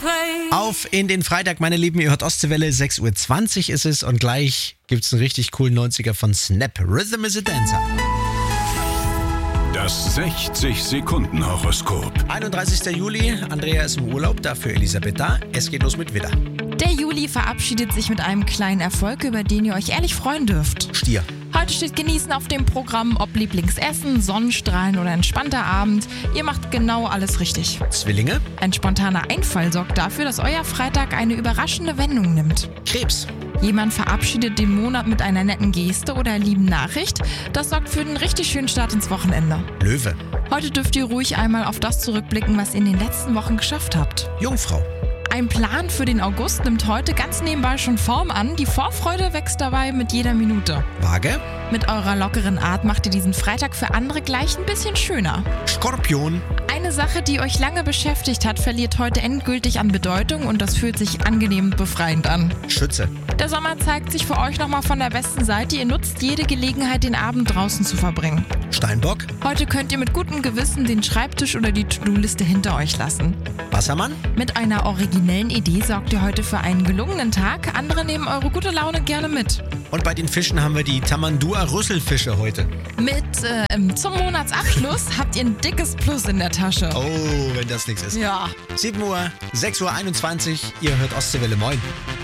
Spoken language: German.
Auf in den Freitag, meine Lieben, ihr hört Ostseewelle, 6:20 Uhr ist es und gleich gibt's einen richtig coolen 90er von Snap. Rhythm is a Dancer. Das 60-Sekunden-Horoskop. 31. Juli, Andrea ist im Urlaub, dafür Elisabeth da. Es geht los mit Widder. Der Juli verabschiedet sich mit einem kleinen Erfolg, über den ihr euch ehrlich freuen dürft. Stier. Heute steht Genießen auf dem Programm, ob Lieblingsessen, Sonnenstrahlen oder entspannter Abend. Ihr macht genau alles richtig. Zwillinge. Ein spontaner Einfall sorgt dafür, dass euer Freitag eine überraschende Wendung nimmt. Krebs. Jemand verabschiedet den Monat mit einer netten Geste oder lieben Nachricht. Das sorgt für einen richtig schönen Start ins Wochenende. Löwe. Heute dürft ihr ruhig einmal auf das zurückblicken, was ihr in den letzten Wochen geschafft habt. Jungfrau. Ein Plan für den August nimmt heute ganz nebenbei schon Form an. Die Vorfreude wächst dabei mit jeder Minute. Waage. Mit eurer lockeren Art macht ihr diesen Freitag für andere gleich ein bisschen schöner. Skorpion. Eine Sache, die euch lange beschäftigt hat, verliert heute endgültig an Bedeutung und das fühlt sich angenehm befreiend an. Schütze. Der Sommer zeigt sich für euch nochmal von der besten Seite. Ihr nutzt jede Gelegenheit, den Abend draußen zu verbringen. Steinbock. Heute könnt ihr mit gutem Gewissen den Schreibtisch oder die To-Do-Liste hinter euch lassen. Wassermann. Mit einer originellen Idee sorgt ihr heute für einen gelungenen Tag. Andere nehmen eure gute Laune gerne mit. Und bei den Fischen haben wir die Tamandua-Rüsselfische heute. Zum Monatsabschluss habt ihr ein dickes Plus in der Tasche. Oh, wenn das nichts ist. Ja. 7 Uhr, 6:21 Uhr, ihr hört Ostseewelle, moin.